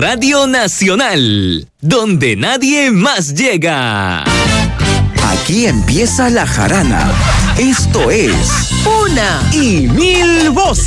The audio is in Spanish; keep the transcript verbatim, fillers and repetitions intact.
Radio Nacional, donde nadie más llega. Aquí empieza la jarana. Esto es Una y mil voces.